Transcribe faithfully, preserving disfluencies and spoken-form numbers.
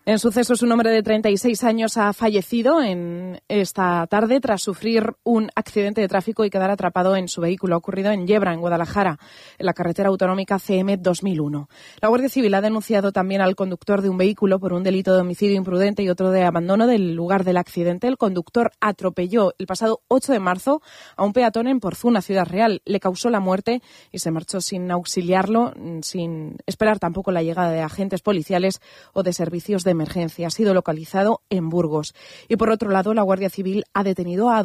En sucesos, un hombre de treinta y seis años ha fallecido en esta tarde tras sufrir un accidente de tráfico y quedar atrapado en su vehículo. Ha ocurrido en Yebra, en Guadalajara, en la carretera autonómica C M dos mil uno. La Guardia Civil ha denunciado también al conductor de un vehículo por un delito de homicidio imprudente y otro de abandono del lugar del accidente. El conductor atropelló el pasado ocho de marzo a un peatón en Porzuna, Ciudad Real. Le causó la muerte y se marchó sin auxiliarlo, sin esperar tampoco la llegada de agentes policiales o de servicios de emergencia. Ha sido localizado en Burgos. Y por otro lado, la Guardia Civil ha detenido a